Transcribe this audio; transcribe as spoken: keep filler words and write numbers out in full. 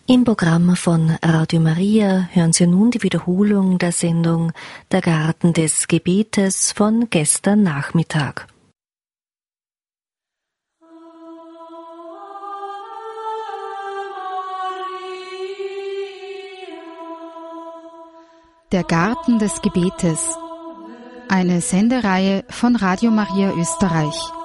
Im Programm von Radio Maria hören Sie nun die Wiederholung der Sendung Der Garten des Gebetes von gestern Nachmittag. Der Garten des Gebetes, eine Sendereihe von Radio Maria Österreich.